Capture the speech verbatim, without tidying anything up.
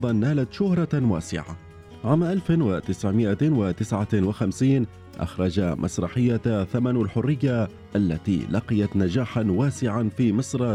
نالت شهرة واسعة. عام ألف وتسعمائة وتسعة وخمسين أخرج مسرحية ثمن الحرية التي لقيت نجاحا واسعا في مصر